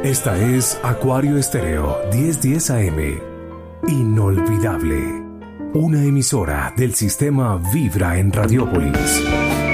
Esta es Acuario Estéreo 1010 AM. Inolvidable. Una emisora del sistema Vibra en Radiópolis.